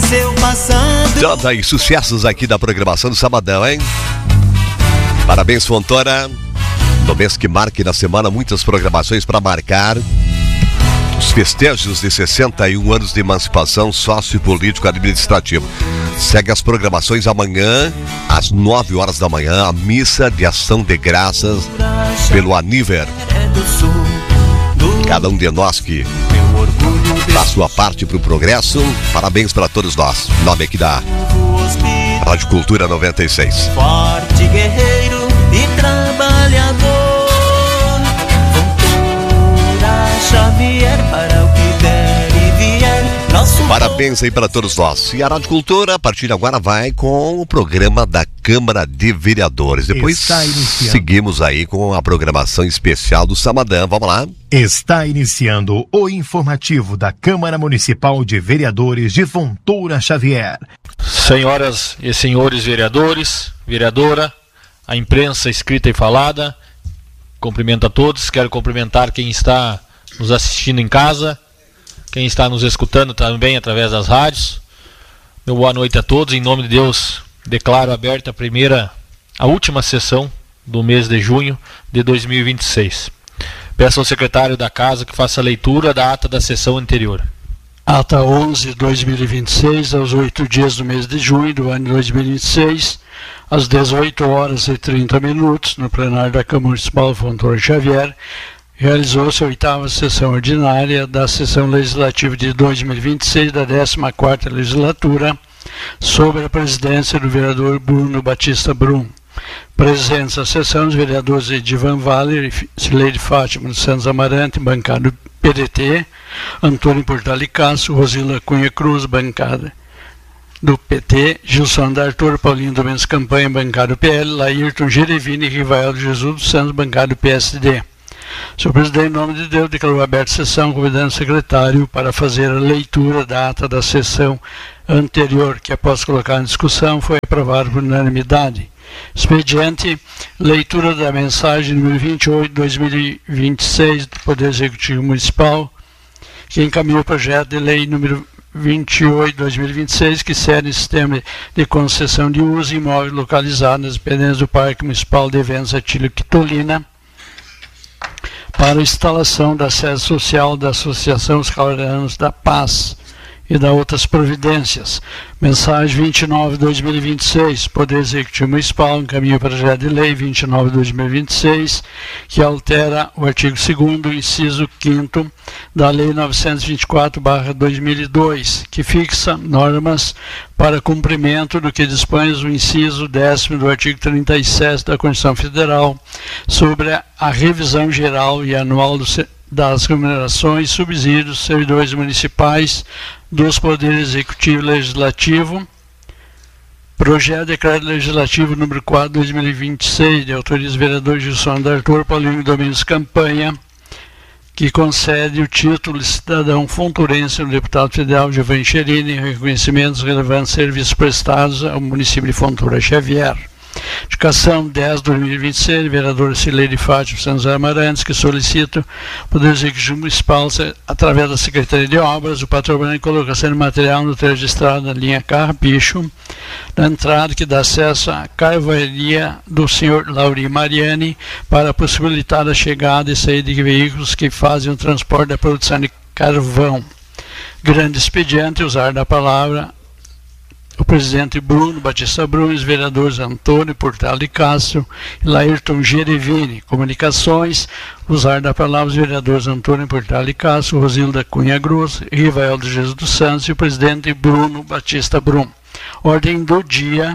seu passado. Toda e sucessos aqui da programação do Sabadão, hein? Parabéns, Fontoura. No mês que marca e na semana, muitas programações para marcar os festejos de 61 anos de emancipação sociopolítico-administrativa. Segue as programações amanhã, às 9 horas da manhã, a missa de ação de graças pelo Aniver. Cada um de nós que dá sua parte para o progresso, parabéns para todos nós. Em nome aqui da Rádio Cultura 96. Forte guerreiro e trabalhador, Fontoura Xavier, para o que der e vier, nosso parabéns aí para todos nós. E a Rádio Cultura, a partir de agora, vai com o programa da Câmara de Vereadores. Depois seguimos aí com a programação especial do Samadã. Vamos lá. Está iniciando o informativo da Câmara Municipal de Vereadores de Fontoura Xavier. Senhoras e senhores vereadores, vereadora, a imprensa escrita e falada, cumprimento a todos. Quero cumprimentar quem está nos assistindo em casa, quem está nos escutando também através das rádios. Meu boa noite a todos. Em nome de Deus, declaro aberta a última sessão do mês de junho de 2026. Peço ao secretário da Casa que faça a leitura da ata da sessão anterior. Ata 11 de 2026, aos 8 dias do mês de junho do ano de 2026, às 18 horas e 30 minutos, no plenário da Câmara Municipal Fontoura Xavier, realizou-se a 8ª sessão ordinária da sessão legislativa de 2026 da 14ª legislatura, sob a presidência do vereador Bruno Batista Brum. Presentes à sessão os vereadores Edivan Valer e Cileide Fátima dos Santos Amarante, bancada do PDT, Antônio Portali Castro, Rosila Cunha Cruz, bancada do PT, Gilson D'Artor, Paulinho Domingos Campanha, bancada do PL, Laírton Gerevini e Rivael Jesus dos Santos, bancada do PSD. Senhor presidente, em nome de Deus, declarou aberta a sessão, convidando o secretário para fazer a leitura da ata da sessão anterior, que após colocar em discussão foi aprovado por unanimidade. Expediente, leitura da mensagem número 28/2026 do Poder Executivo Municipal, que encaminhou o projeto de lei número 28/2026, que cede sistema de concessão de uso imóvel localizado nas dependências do Parque Municipal de Eventos Atílio Quitolina, para a instalação da sede social da Associação Os Caleranos da Paz e da outras providências. Mensagem 29/2026, Poder Executivo Municipal encaminha o projeto de lei 29/2026, que altera o artigo 2º, inciso 5º, da Lei 924/2002, que fixa normas para cumprimento do que dispõe o inciso 10º do artigo 37 da Constituição Federal sobre a revisão geral e anual das remunerações e subsídios dos servidores municipais dos Poderes Executivo e Legislativo. Projeto de Decreto Legislativo número 4/2026, de autoria dos vereadores Gilson D'Artor, Paulinho Domingos Campanha, que concede o título de cidadão fonturense ao deputado federal Giovanni Cherini em reconhecimento dos relevantes serviços prestados ao município de Fontoura Xavier. Indicação 10/2026, vereadora Cileide Fátima Santos Amarantes, que solicita o Poder Executivo Municipal, através da Secretaria de Obras, o patrocínio e colocação de material no trecho de estrada na linha Carrapicho, na entrada que dá acesso à carvoaria do senhor Lauri Mariani, para possibilitar a chegada e saída de veículos que fazem o transporte da produção de carvão. Grande expediente, usar da palavra o presidente Bruno Batista Brum, os vereadores Antônio Portali Castro e Laírton Gerevini. Comunicações, usar da palavra os vereadores Antônio Portali Castro, Rosilda Cunha Grosso, Rivael de Jesus dos Santos e o presidente Bruno Batista Brum. Ordem do dia.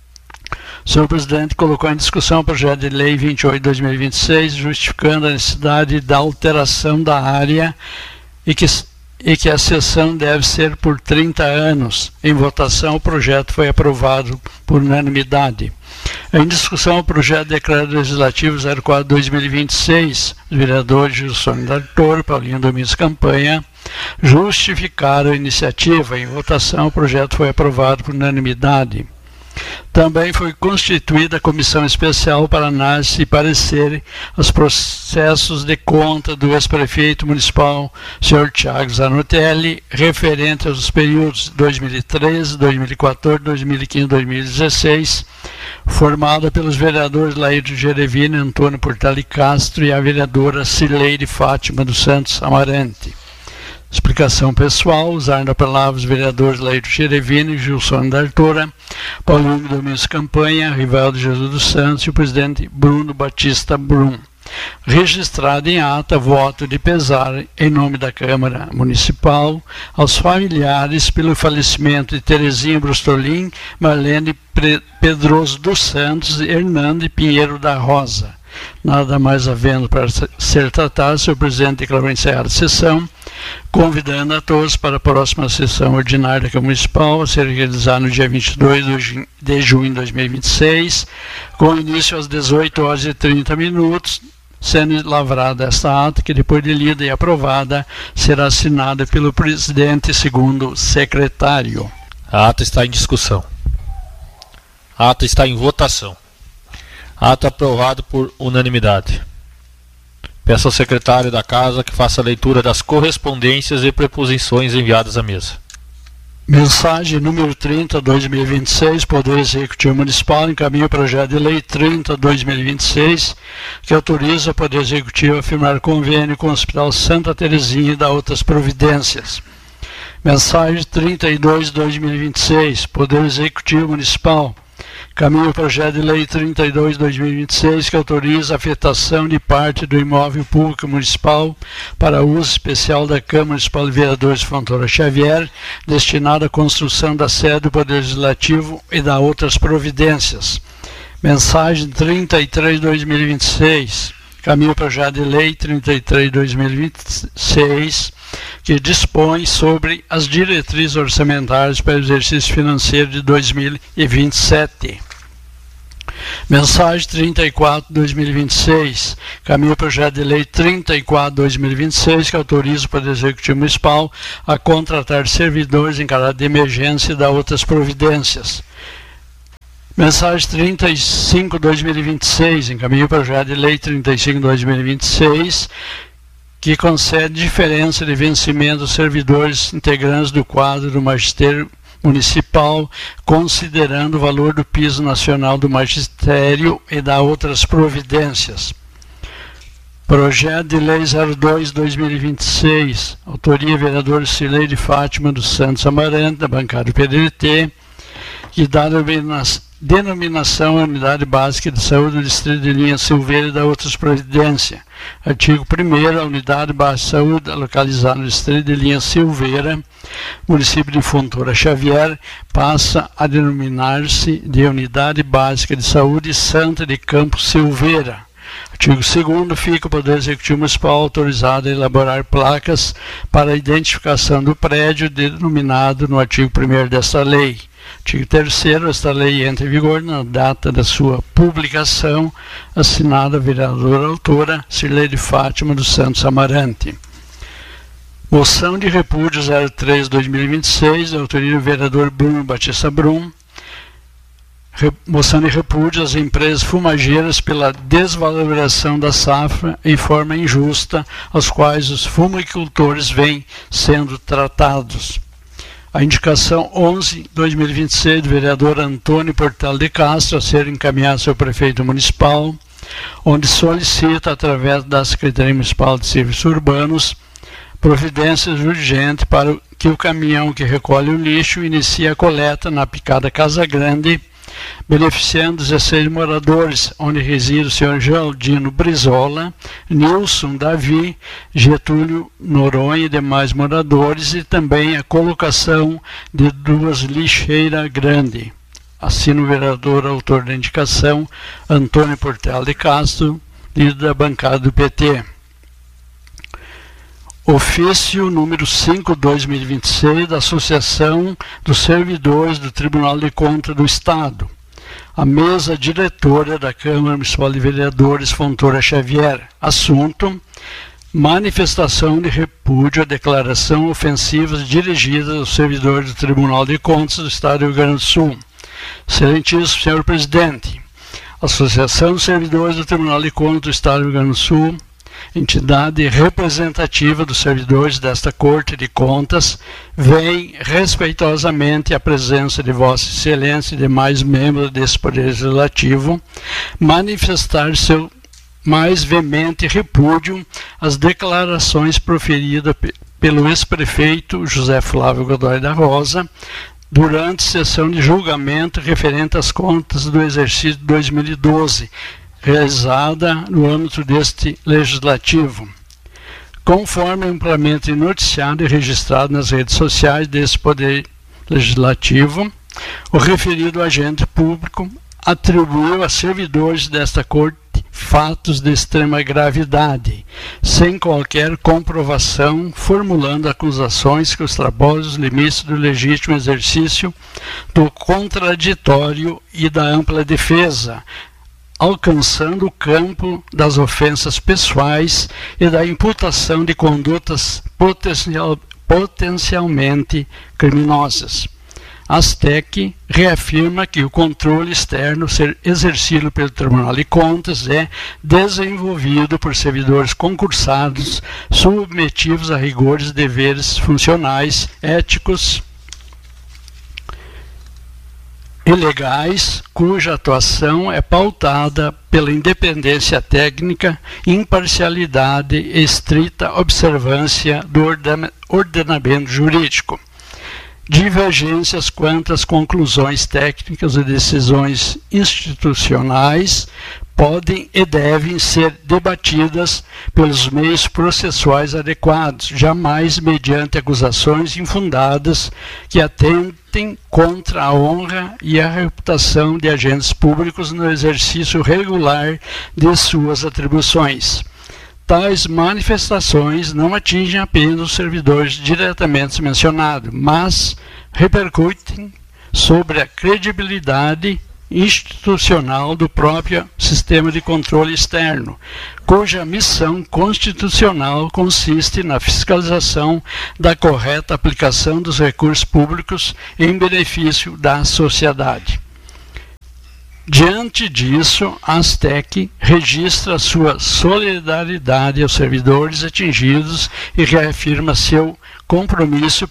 O senhor presidente colocou em discussão o projeto de lei 28/2026, justificando a necessidade da alteração da área e que a sessão deve ser por 30 anos. Em votação, o projeto foi aprovado por unanimidade. Em discussão, o projeto de decreto legislativo 04/2026, os vereadores Gilson D'Artor, Paulinho Domingos Campanha, justificaram a iniciativa. Em votação, o projeto foi aprovado por unanimidade. Também foi constituída a comissão especial para análise e parecer aos processos de conta do ex-prefeito municipal, Sr. Thiago Zanotelli, referente aos períodos 2013, 2014, 2015 e 2016, formada pelos vereadores Laírto Gerevini, Antônio Portali Castro e a vereadora Cileide Fátima dos Santos Amarante. Explicação pessoal: usar da palavra os vereadores Laírto Gerevini, Gilson D'Artora, Paulinho Domingos Campanha, Rivaldo Jesus dos Santos e o presidente Bruno Batista Brum. Registrado em ata voto de pesar em nome da Câmara Municipal aos familiares pelo falecimento de Terezinha Brustolin, Marlene Pedroso dos Santos e Hernando Pinheiro da Rosa. Nada mais havendo para ser tratado, o senhor presidente declarou encerrada a sessão, convidando a todos para a próxima sessão ordinária da Câmara Municipal, a ser realizada no dia 22 de junho de 2026, com início às 18h30, sendo lavrada esta ata, que depois de lida e aprovada, será assinada pelo presidente segundo secretário. A ata está em discussão. A ata está em votação. Ato aprovado por unanimidade. Peço ao secretário da Casa que faça a leitura das correspondências e preposições enviadas à mesa. Mensagem número 30/2026, Poder Executivo Municipal encaminha o projeto de lei 30/2026, que autoriza o Poder Executivo a firmar convênio com o Hospital Santa Terezinha e dar outras providências. Mensagem 32/2026, Poder Executivo Municipal caminha o projeto de lei 32/2026, que autoriza a afetação de parte do imóvel público municipal para uso especial da Câmara Municipal de Vereadores Fontoura Xavier, destinado à construção da sede do Poder Legislativo e da outras providências. Mensagem 33/2026, caminha o projeto de lei 33/2026, que dispõe sobre as diretrizes orçamentárias para o exercício financeiro de 2027. Mensagem 34/2026, caminha o projeto de lei 34/2026, que autoriza o Poder Executivo Municipal a contratar servidores em caráter de emergência e dar outras providências. Mensagem 35/2026, encaminha o projeto de lei 35/2026, que concede diferença de vencimento dos servidores integrantes do quadro do Magistério Municipal, considerando o valor do piso nacional do Magistério e da outras providências. Projeto de Lei 02/2026, autoria vereador Cileide Fátima dos Santos Amarante, da bancada do PDT, que dá denominação à Unidade Básica de Saúde do Distrito de Linha Silveira e da outras providências. Artigo 1º, a Unidade Básica de Saúde localizada no Distrito de Linha Silveira, município de Fontoura Xavier, passa a denominar-se de Unidade Básica de Saúde Santa de Campo Silveira. Artigo 2º, fica o Poder Executivo Municipal autorizado a elaborar placas para a identificação do prédio denominado no artigo 1º desta lei. Artigo 3º, esta lei entra em vigor na data da sua publicação, assinada a vereadora autora Cileide Fátima dos Santos Amarante. Moção de repúdio 03/2026, da autoria do vereador Bruno Batista Brum. Moção de repúdio às empresas fumageiras pela desvalorização da safra em forma injusta, aos quais os fumicultores vêm sendo tratados. A indicação 11/2026 do vereador Antônio Portali de Castro a ser encaminhada ao prefeito municipal, onde solicita, através da Secretaria Municipal de Serviços Urbanos, providências urgentes para que o caminhão que recolhe o lixo inicie a coleta na Picada Casa Grande, beneficiando 16 moradores, onde reside o senhor Geraldino Brizola, Nilson Davi, Getúlio Noronha e demais moradores, e também a colocação de 2 lixeiras grandes. Assina o vereador autor da indicação, Antônio Portela de Castro, líder da bancada do PT. Ofício número 5/2026 da Associação dos Servidores do Tribunal de Contas do Estado. A mesa diretora da Câmara Municipal de Vereadores Fontoura Xavier. Assunto: manifestação de repúdio à declaração ofensiva dirigida aos servidores do Tribunal de Contas do Estado do Rio Grande do Sul. Excelentíssimo senhor presidente, a Associação dos Servidores do Tribunal de Contas do Estado do Rio Grande do Sul, entidade representativa dos servidores desta Corte de Contas, vem respeitosamente à presença de Vossa Excelência e demais membros desse Poder Legislativo manifestar seu mais veemente repúdio às declarações proferidas pelo ex-prefeito José Flávio Godoy da Rosa durante sessão de julgamento referente às contas do exercício de 2012, realizada no âmbito deste legislativo. Conforme amplamente noticiado e registrado nas redes sociais desse Poder Legislativo, o referido agente público atribuiu a servidores desta Corte fatos de extrema gravidade, sem qualquer comprovação, formulando acusações que extrapolam os limites do legítimo exercício do contraditório e da ampla defesa, alcançando o campo das ofensas pessoais e da imputação de condutas potencialmente criminosas. A ASTEC reafirma que o controle externo ser exercido pelo Tribunal de Contas é desenvolvido por servidores concursados submetidos a rigores e deveres funcionais, éticos e legais, cuja atuação é pautada pela independência técnica, imparcialidade e estrita observância do ordenamento jurídico. Divergências quanto às conclusões técnicas e decisões institucionais podem e devem ser debatidas pelos meios processuais adequados, jamais mediante acusações infundadas que atentem contra a honra e a reputação de agentes públicos no exercício regular de suas atribuições. Tais manifestações não atingem apenas os servidores diretamente mencionados, mas repercutem sobre a credibilidade institucional do próprio sistema de controle externo, cuja missão constitucional consiste na fiscalização da correta aplicação dos recursos públicos em benefício da sociedade. Diante disso, a ASTEC registra sua solidariedade aos servidores atingidos e reafirma seu compromisso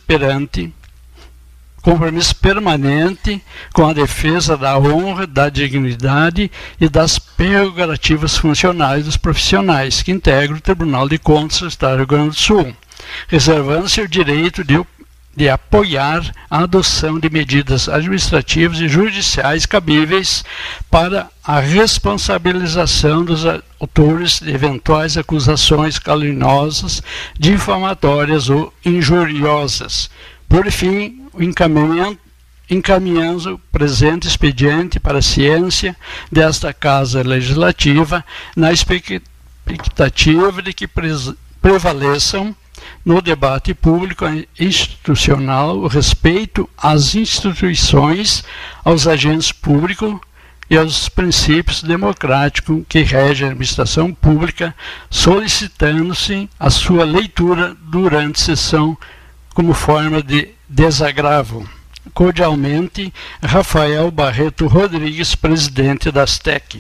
permanente com a defesa da honra, da dignidade e das prerrogativas funcionais dos profissionais que integram o Tribunal de Contas do Estado do Rio Grande do Sul, reservando-se o direito de apoiar a adoção de medidas administrativas e judiciais cabíveis para a responsabilização dos autores de eventuais acusações caluniosas, difamatórias ou injuriosas. Por fim, encaminhamos o presente expediente para a ciência desta Casa Legislativa, na expectativa de que prevaleçam no debate público institucional o respeito às instituições, aos agentes públicos e aos princípios democráticos que regem a administração pública, solicitando-se a sua leitura durante a sessão como forma de desagravo. Cordialmente, Rafael Barreto Rodrigues, presidente da ASTEC.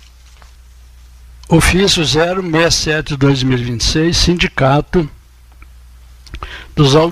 Ofício 067/2026, Sindicato dos